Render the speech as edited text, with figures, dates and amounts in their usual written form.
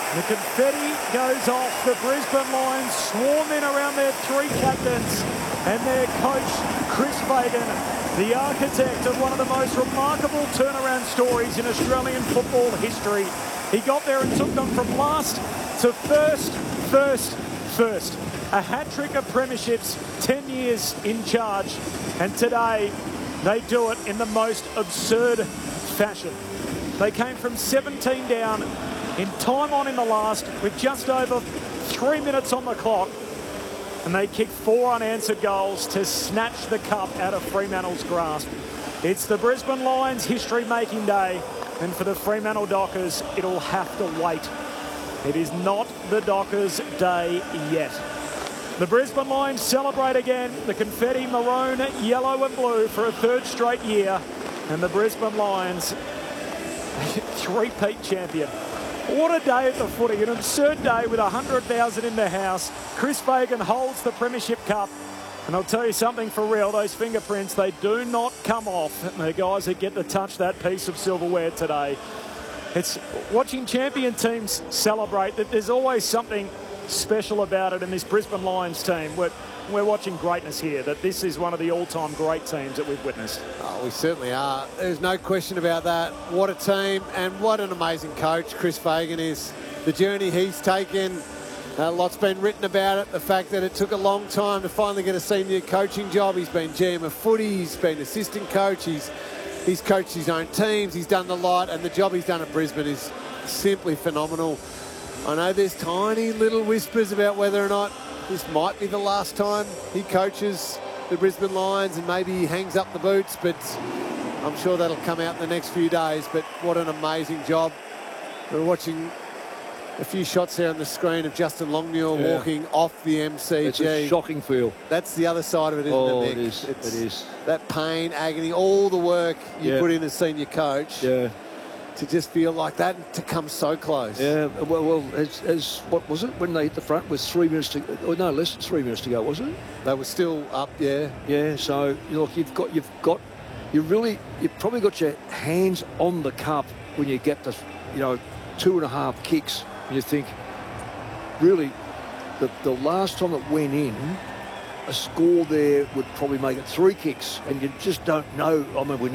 The confetti goes off. The Brisbane Lions swarm in around their three captains and their coach, Chris Fagan, the architect of one of the most remarkable turnaround stories in Australian football history. He got there and took them from last to first. A hat-trick of premierships, 10 years in charge. And today, they do it in the most absurd fashion. They came from 17 down in time on in the last with just over 3 minutes on the clock. And they kicked 4 unanswered goals to snatch the cup out of Fremantle's grasp. It's the Brisbane Lions history-making day. And for the Fremantle Dockers, it'll have to wait. It is not the Dockers' day yet. The Brisbane Lions celebrate again. The confetti maroon, yellow and blue for a third straight year. And the Brisbane Lions, three-peat champion. What a day at the footy, an absurd day with 100,000 in the house. Chris Fagan holds the Premiership Cup. And I'll tell you something for real, those fingerprints, they do not come off. And the guys that get to touch that piece of silverware today. It's watching champion teams celebrate, that there's always something special about it in this Brisbane Lions team. We're watching greatness here, that this is one of the all-time great teams that we've witnessed. Oh, we certainly are. There's no question about that. What a team and what an amazing coach Chris Fagan is. The journey he's taken, a lot's been written about it. The fact that it took a long time to finally get a senior coaching job. He's been GM of footy, he's been assistant coach, he's coached his own teams, he's done the lot, and the job he's done at Brisbane is simply phenomenal. I know there's tiny little whispers about whether or not this might be the last time he coaches the Brisbane Lions and maybe he hangs up the boots, but I'm sure that'll come out in the next few days. But what an amazing job. We're watching a few shots there on the screen of Justin Longmuir walking off the MCG. It's a shocking feel. That's the other side of it, isn't it, Nick? It is. It is. That pain, agony, all the work you put in as senior coach. Yeah. To just feel like that and to come so close. Yeah, well, as what was it when they hit the front with 3 minutes to, or no, less than 3 minutes to go, wasn't it? They were still up, yeah. Yeah, so look, you've probably got your hands on the cup when you get the, 2.5 kicks, and you think, really, the last time it went in, a score there would probably make it 3 kicks, and you just don't know. I mean, we